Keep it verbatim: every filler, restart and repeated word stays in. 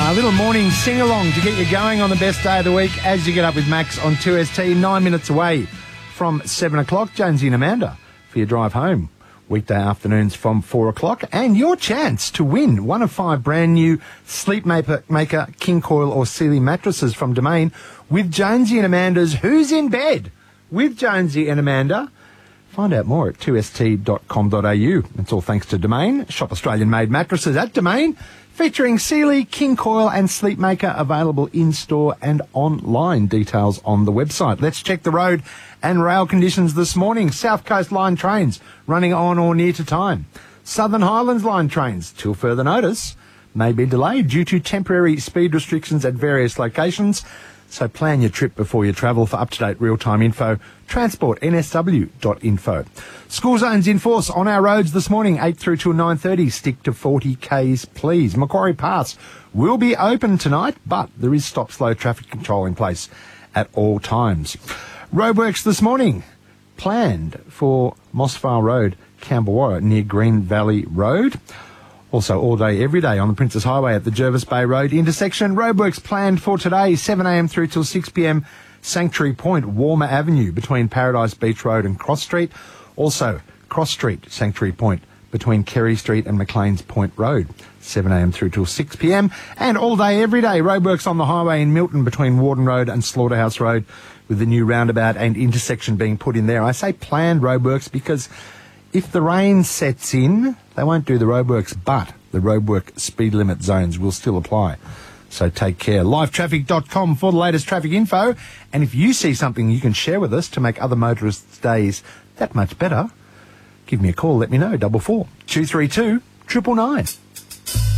A little morning sing-along to get you going on the best day of the week as you get up with Max on two S T, nine minutes away from seven o'clock. Jonesy and Amanda for your drive home. Weekday afternoons from four o'clock. And your chance to win one of five brand new Sleep Maker, Maker King Coil or Sealy mattresses from Domain with Jonesy and Amanda's Who's in Bed with Jonesy and Amanda. Find out more at two S T dot com dot a u. It's all thanks to Domain. Shop Australian-made mattresses at Domain, featuring Sealy, King Coil and Sleep Maker, available in-store and online. Details on the website. Let's check the road and rail conditions this morning. South Coast Line trains running on or near to time. Southern Highlands Line trains, till further notice, may be delayed due to temporary speed restrictions at various locations. So plan your trip before you travel. For up-to-date real-time info, transport n s w dot info. School zones in force on our roads this morning, eight through till nine thirty. Stick to forty kays, please. Macquarie Pass will be open tonight, but there is stop-slow traffic control in place at all times. Roadworks this morning planned for Mossvale Road, Camberwarra, near Green Valley Road. Also all day, every day on the Princess Highway at the Jervis Bay Road intersection. Roadworks planned for today, seven a m through till six p m. Sanctuary Point, Warmer Avenue between Paradise Beach Road and Cross Street. Also Cross Street, Sanctuary Point between Kerry Street and McLean's Point Road, seven a m through till six p m. And all day, every day, roadworks on the highway in Milton between Warden Road and Slaughterhouse Road, with the new roundabout and intersection being put in there. I say planned roadworks because if the rain sets in, they won't do the roadworks, but the roadwork speed limit zones will still apply. So take care. live traffic dot com for the latest traffic info. And if you see something you can share with us to make other motorists' days that much better, give me a call. Let me know. Double four two three two triple nine.